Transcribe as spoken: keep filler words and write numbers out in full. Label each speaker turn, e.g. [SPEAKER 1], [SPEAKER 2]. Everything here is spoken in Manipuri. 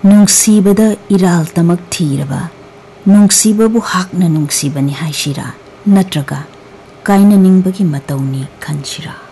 [SPEAKER 1] नुंसीबदा इराल तमक थीरबा नुंसीबबु हाकना नुंसीबनी हाइसिरा नत्रगा काइना निंबगी मतौनी खनसिरा।